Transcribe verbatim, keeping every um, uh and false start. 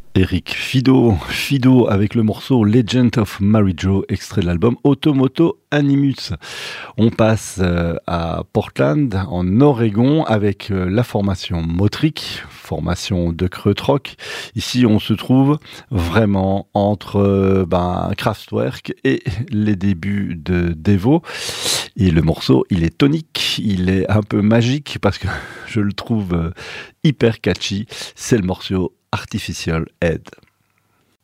Eric Fido, Fido avec le morceau Legend of Mary Jo, extrait de l'album Automoto Animus. On passe euh, à Portland, en Oregon, avec euh, la formation Motric, formation de Krautrock. Ici, on se trouve vraiment entre euh, ben, Kraftwerk et les débuts de Devo. Et le morceau, il est tonique, il est un peu magique parce que je le trouve euh, hyper catchy. C'est le morceau Artificial Head.